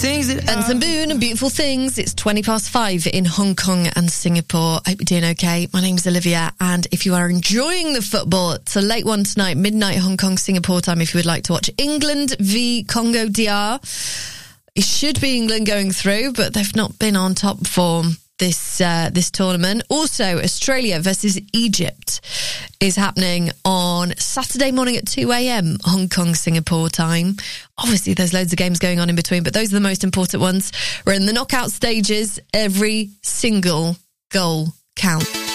things that And some boon and beautiful things. It's 5:20 in Hong Kong and Singapore. I hope you're doing okay. My name's Olivia, and if you are enjoying the football, it's a late one tonight, midnight Hong Kong, Singapore time, if you would like to watch England v Congo DR. It should be England going through, but they've not been on top form this tournament. Also, Australia versus Egypt is happening on Saturday morning at 2 a.m. Hong Kong, Singapore time. Obviously, there's loads of games going on in between, but those are the most important ones. We're in the knockout stages. Every single goal counts.